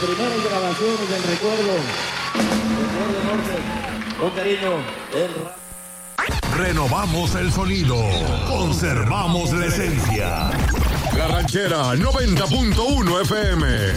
primeras grabaciones del recuerdo norte, con cariño, Renovamos el sonido, conservamos la esencia. La Ranchera 90.1 FM.